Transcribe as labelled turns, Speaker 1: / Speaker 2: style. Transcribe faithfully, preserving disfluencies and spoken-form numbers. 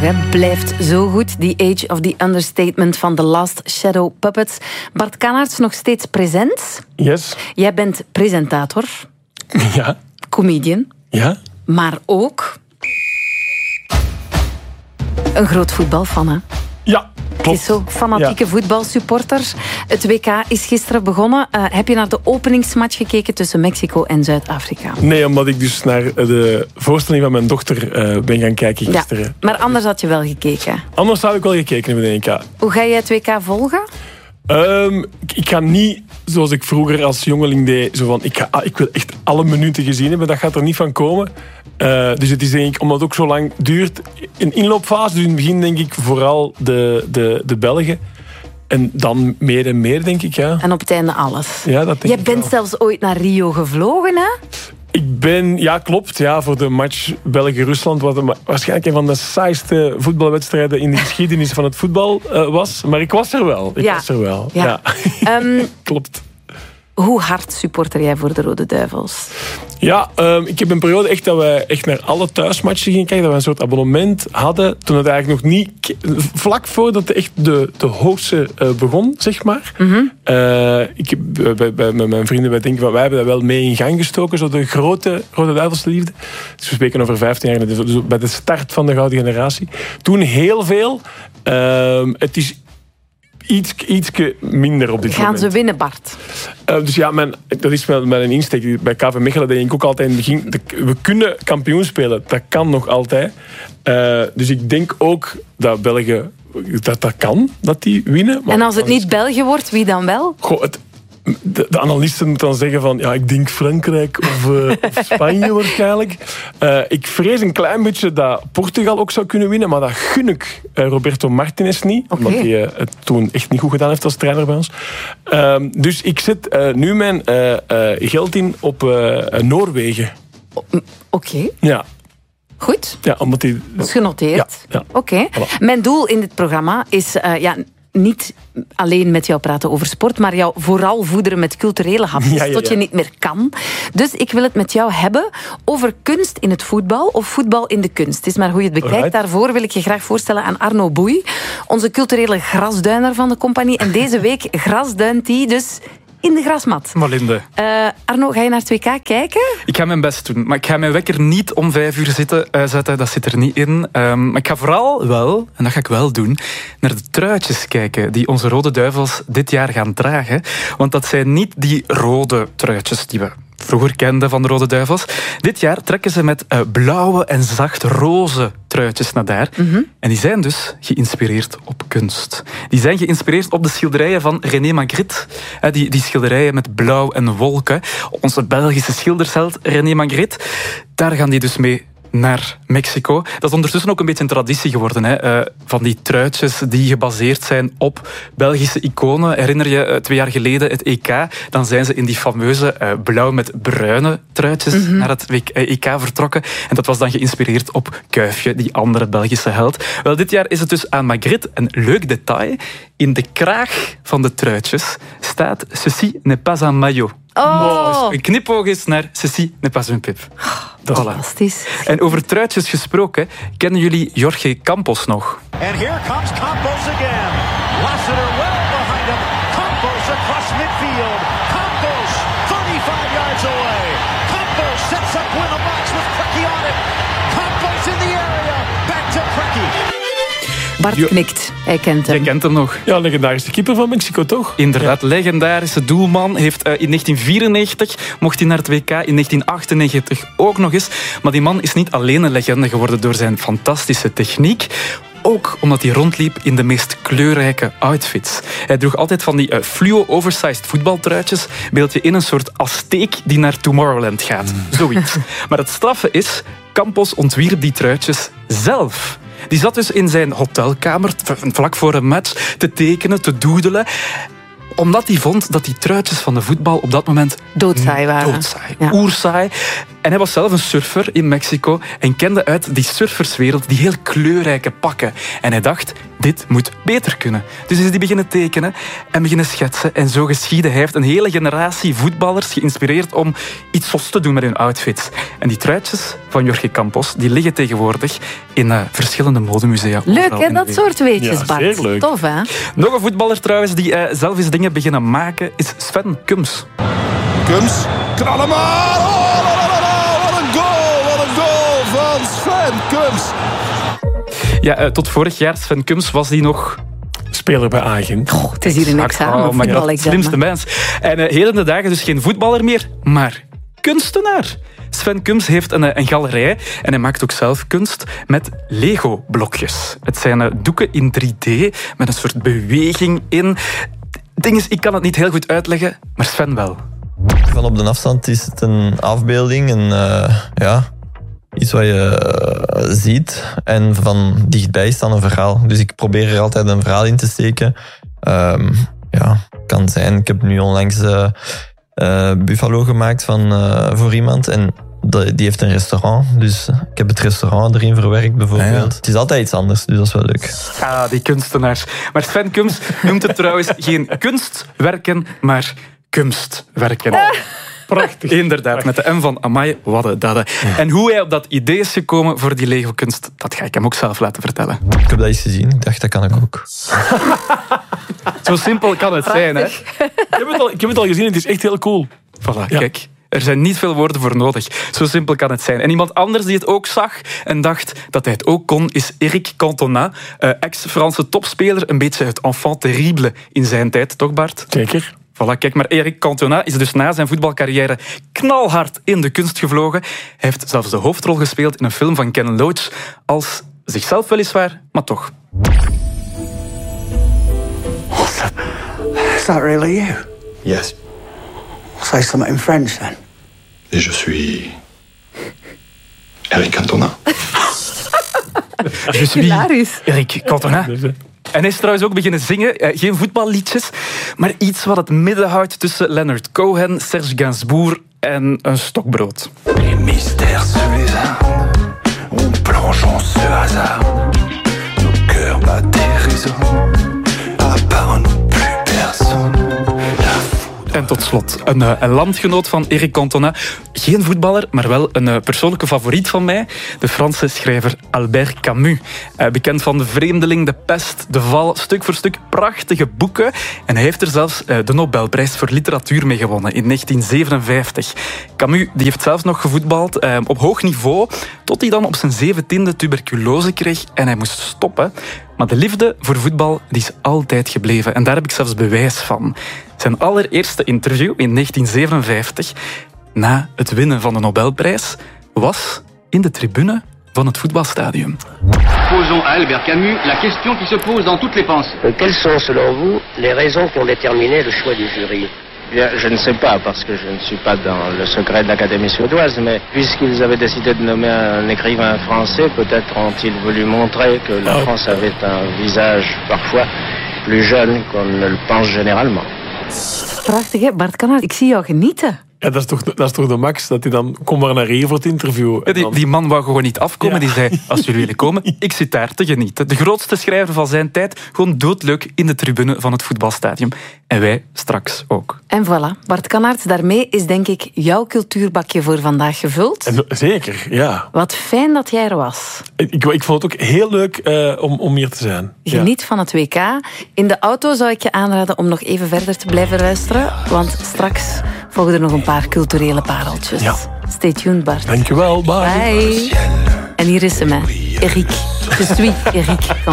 Speaker 1: nog, hè. Blijft zo goed. The Age of the Understatement van The Last Shadow Puppets. Bart Kannaerts nog steeds present.
Speaker 2: Yes.
Speaker 1: Jij bent presentator.
Speaker 2: Ja.
Speaker 1: Comedian.
Speaker 2: Ja.
Speaker 1: Maar ook een groot voetbalfan, hè?
Speaker 2: Ja. Klopt.
Speaker 1: Het is zo, fanatieke ja. voetbalsupporter. Het W K is gisteren begonnen. Uh, heb je naar de openingsmatch gekeken tussen Mexico en Zuid-Afrika?
Speaker 2: Nee, omdat ik dus naar de voorstelling van mijn dochter uh, ben gaan kijken gisteren.
Speaker 1: Ja, maar anders had je wel gekeken?
Speaker 2: Anders zou ik wel gekeken hebben, denk ik. Ja.
Speaker 1: Hoe ga jij het W K volgen?
Speaker 2: Um, ik, ik ga niet, zoals ik vroeger als jongeling deed, zo van, ik, ga, ik wil echt alle minuten gezien hebben. Dat gaat er niet van komen. Uh, dus het is denk ik, omdat het ook zo lang duurt, een inloopfase. Dus in het begin denk ik vooral de, de, de Belgen. En dan meer en meer, denk ik, ja.
Speaker 1: En op het einde alles.
Speaker 2: Ja, dat denk
Speaker 1: Je
Speaker 2: ik
Speaker 1: bent
Speaker 2: wel.
Speaker 1: zelfs ooit naar Rio gevlogen, hè?
Speaker 2: Ik ben, ja klopt, ja, voor de match België-Rusland, wat een, waarschijnlijk een van de saaiste voetbalwedstrijden in de geschiedenis van het voetbal uh, was. Maar ik was er wel. Ik
Speaker 1: ja.
Speaker 2: was er wel.
Speaker 1: Ja. Ja. Um,
Speaker 2: klopt.
Speaker 1: Hoe hard supporter jij voor de Rode Duivels?
Speaker 2: Ja, um, ik heb een periode echt dat wij echt naar alle thuismatchen gingen kijken. Dat we een soort abonnement hadden. Toen het eigenlijk nog niet... Vlak voordat de, echt de, de hoogste uh, begon, zeg maar.
Speaker 1: Mm-hmm.
Speaker 2: Uh, ik heb, bij, bij, met mijn vrienden, wij denken van, wij hebben dat wel mee in gang gestoken. Zo de grote Rode Duivelsliefde. Dus we spreken over vijftien jaar. Dus bij de start van de gouden generatie. Toen heel veel. Uh, het is... Iets, ietske minder op dit
Speaker 1: Gaan
Speaker 2: moment.
Speaker 1: Gaan ze winnen, Bart?
Speaker 2: Uh, dus ja, mijn, dat is mijn, mijn insteek. Bij K V Mechelen denk ik ook altijd in het begin... De, we kunnen kampioen spelen. Dat kan nog altijd. Uh, dus ik denk ook dat België... Dat dat kan, dat die winnen. Maar
Speaker 1: en als het niet België wordt, wie dan wel?
Speaker 2: Goh, het, de, de analisten moeten dan zeggen van... Ja, ik denk Frankrijk of, uh, of Spanje waarschijnlijk. Uh, ik vrees een klein beetje dat Portugal ook zou kunnen winnen. Maar dat gun ik uh, Roberto Martinez niet.
Speaker 1: Okay.
Speaker 2: Omdat hij uh, het toen echt niet goed gedaan heeft als trainer bij ons. Uh, dus ik zet uh, nu mijn uh, uh, geld in op uh, Noorwegen.
Speaker 1: Oké. Okay.
Speaker 2: Ja.
Speaker 1: Goed.
Speaker 2: Ja, omdat die...
Speaker 1: Dat is genoteerd.
Speaker 2: Ja, ja.
Speaker 1: Oké. Okay. Voilà. Mijn doel in dit programma is... Uh, ja, niet alleen met jou praten over sport, maar jou vooral voederen met culturele hapjes, ja, ja, ja. tot je niet meer kan. Dus ik wil het met jou hebben over kunst in het voetbal of voetbal in de kunst. Het is maar hoe je het bekijkt. Alright. Daarvoor wil ik je graag voorstellen aan Arno Boei, onze culturele grasduiner van de compagnie. En deze week grasduint hij dus in de grasmat.
Speaker 3: Malinde.
Speaker 1: Uh, Arno, ga je naar het W K kijken?
Speaker 3: Ik ga mijn best doen, maar ik ga mijn wekker niet om vijf uur zitten, uh, zetten. Dat zit er niet in. Um, maar ik ga vooral wel, en dat ga ik wel doen, naar de truitjes kijken die onze Rode Duivels dit jaar gaan dragen. Want dat zijn niet die rode truitjes die we vroeger kenden van de Rode Duivels. Dit jaar trekken ze met uh, blauwe en zacht roze truitjes naar daar. Mm-hmm. En die zijn dus geïnspireerd op kunst. Die zijn geïnspireerd op de schilderijen van René Magritte. Uh, die, die schilderijen met blauw en wolken. Onze Belgische schildersheld René Magritte. Daar gaan die dus mee naar Mexico. Dat is ondertussen ook een beetje een traditie geworden. Hè? Uh, van die truitjes die gebaseerd zijn op Belgische iconen. Herinner je uh, twee jaar geleden het E K? Dan zijn ze in die fameuze uh, blauw met bruine truitjes mm-hmm. naar het E K vertrokken. En dat was dan geïnspireerd op Kuifje, die andere Belgische held. Wel, dit jaar is het dus aan Magritte. Een leuk detail. In de kraag van de truitjes staat Ceci n'est pas un maillot.
Speaker 1: Oh.
Speaker 3: Dus een knipoog is naar Ceci n'est pas un pip.
Speaker 1: Dat is fantastisch.
Speaker 3: En over truitjes gesproken, kennen jullie Jorge Campos nog?
Speaker 4: And here comes Campos again. Lassiter well behind him. Campos across midfield. Campos thirty-five yards away. Campos sets up with a box with Preki on it. Campos in the area. Back to Preki.
Speaker 1: Bart jo- knikt. Hij kent hem.
Speaker 3: Jij kent hem nog.
Speaker 2: Ja, legendarische keeper van Mexico, toch?
Speaker 3: Inderdaad, ja. Legendarische doelman. Heeft uh, in negentien vierennegentig mocht hij naar het W K, in negentien achtennegentig ook nog eens. Maar die man is niet alleen een legende geworden door zijn fantastische techniek. Ook omdat hij rondliep in de meest kleurrijke outfits. Hij droeg altijd van die uh, fluo oversized voetbaltruitjes. Beeld je in een soort Azteek die naar Tomorrowland gaat. Mm. Zoiets. Maar het straffe is, Campos ontwierp die truitjes zelf. Die zat dus in zijn hotelkamer vlak voor een match te tekenen, te doodelen. Omdat hij vond dat die truitjes van de voetbal op dat moment
Speaker 1: doodsaai waren.
Speaker 3: Doodsaai, ja. Oersaai. En hij was zelf een surfer in Mexico en kende uit die surferswereld die heel kleurrijke pakken. En hij dacht, dit moet beter kunnen. Dus is hij beginnen tekenen en beginnen schetsen. En zo geschieden. Hij heeft een hele generatie voetballers geïnspireerd om iets zos te doen met hun outfits. En die truitjes van Jorge Campos die liggen tegenwoordig in uh, verschillende modemusea.
Speaker 1: Leuk, hè? Dat soort weetjes,
Speaker 2: ja,
Speaker 1: Bart.
Speaker 2: Zeer leuk.
Speaker 1: Tof, hè?
Speaker 3: Nog een voetballer trouwens die uh, zelf eens dingen beginnen maken is Sven Kums.
Speaker 5: Kums, knallen maar! Oh, la, la, la, la. Wat een goal, wat een goal van Sven Kums.
Speaker 3: Ja, uh, tot vorig jaar, Sven Kums, was hij nog...
Speaker 2: Speler bij Agent.
Speaker 1: Oh, het is hier een examen,
Speaker 3: oh, maar ja,
Speaker 1: voetbalexamen.
Speaker 3: slimste mens. En uh, heden de dagen dus geen voetballer meer, maar kunstenaar. Sven Kums heeft een, een galerij en hij maakt ook zelf kunst met Lego-blokjes. Het zijn uh, doeken in drie D met een soort beweging in. Het ding is, ik kan het niet heel goed uitleggen, maar Sven wel.
Speaker 6: Van op de afstand is het een afbeelding, een, uh, ja, iets wat je uh, ziet. En van dichtbij is dan een verhaal. Dus ik probeer er altijd een verhaal in te steken. Um, ja, kan zijn. Ik heb nu onlangs uh, uh, Buffalo gemaakt van, uh, voor iemand. En die heeft een restaurant. Dus ik heb het restaurant erin verwerkt bijvoorbeeld. Ja, ja. Het is altijd iets anders, dus dat is wel leuk.
Speaker 3: Ah, die kunstenaars. Maar Sven Kums noemt het trouwens geen kunstwerken, maar kunstwerken.
Speaker 2: Oh, prachtig.
Speaker 3: Inderdaad, met de M van amai, wat een dadde. En hoe hij op dat idee is gekomen voor die Lego-kunst, dat ga ik hem ook zelf laten vertellen.
Speaker 6: Ik heb dat eens gezien. Ik dacht, dat kan ik ook.
Speaker 3: Zo simpel kan het zijn, hè?
Speaker 2: Ik heb het al, ik heb het al gezien, het is echt heel cool.
Speaker 3: Voilà,
Speaker 2: Ja.
Speaker 3: kijk. Er zijn niet veel woorden voor nodig. Zo simpel kan het zijn. En iemand anders die het ook zag en dacht dat hij het ook kon, is Eric Cantona, uh, ex-Franse topspeler, een beetje het enfant terrible in zijn tijd, toch Bart?
Speaker 2: Zeker.
Speaker 3: Voilà, kijk, maar Eric Cantona is dus na zijn voetbalcarrière knalhard in de kunst gevlogen. Hij heeft zelfs de hoofdrol gespeeld in een film van Ken Loach, als zichzelf weliswaar, maar toch.
Speaker 7: Is that really you?
Speaker 8: Yes.
Speaker 7: Say something in French then.
Speaker 8: Et je suis Eric Cantona.
Speaker 3: Je suis
Speaker 1: Hilarisch.
Speaker 3: Eric Cantona. En hij is trouwens ook beginnen zingen. Geen voetballiedjes, maar iets wat het midden houdt tussen Leonard Cohen, Serge Gainsbourg en een stokbrood.
Speaker 9: Les mystères se lézardent, on plonge en ce hasard. Nos cœurs battent et résonnent, à part nous plus personne.
Speaker 3: En tot slot, een, uh, een landgenoot van Eric Cantona. Geen voetballer, maar wel een uh, persoonlijke favoriet van mij. De Franse schrijver Albert Camus. Uh, bekend van De Vreemdeling, De Pest, De Val. Stuk voor stuk prachtige boeken. En hij heeft er zelfs uh, de Nobelprijs voor literatuur mee gewonnen in negentien zevenenvijftig. Camus die heeft zelfs nog gevoetbald uh, op hoog niveau, tot hij dan op zijn zeventiende tuberculose kreeg en hij moest stoppen. Maar de liefde voor voetbal die is altijd gebleven. En daar heb ik zelfs bewijs van. Zijn allereerste interview in negentien zevenenvijftig, na het winnen van de Nobelprijs, was in de tribune van het voetbalstadion.
Speaker 10: Posons à Albert Camus la question qui se pose dans toutes les pensées.
Speaker 11: Quelles sont, selon vous, les raisons qui ont déterminé le choix du jury?
Speaker 12: Bien, je ne sais pas, parce que je ne suis pas dans le secret de l'Académie suédoise, mais puisqu'ils avaient décidé de nommer un écrivain français, peut-être ont-ils voulu montrer que la France avait un visage parfois plus jeune qu'on ne le pense généralement.
Speaker 1: Prachtig, hè? Bart Kanaert, ik zie jou genieten.
Speaker 2: Ja, dat is, toch, dat is toch de max, dat hij dan... Kom maar naar hier voor het interview.
Speaker 3: Ja, die, die man wou gewoon niet afkomen. Ja. Die zei, als jullie willen komen, ik zit daar te genieten. De grootste schrijver van zijn tijd, gewoon doodleuk in de tribune van het voetbalstadion. En wij straks ook.
Speaker 1: En voilà, Bart Kanaert, daarmee is denk ik jouw cultuurbakje voor vandaag gevuld.
Speaker 2: En, zeker, ja.
Speaker 1: Wat fijn dat jij er was.
Speaker 2: Ik, ik vond het ook heel leuk uh, om, om hier te zijn.
Speaker 1: Geniet
Speaker 2: ja.
Speaker 1: van het W K. In de auto zou ik je aanraden om nog even verder te blijven luisteren, want straks volgen er nog een paar culturele pareltjes.
Speaker 2: Ja.
Speaker 1: Stay tuned, Bart.
Speaker 2: Dankjewel, bye.
Speaker 1: Bye. En hier is hem, hè. Eric. Je suis Eric.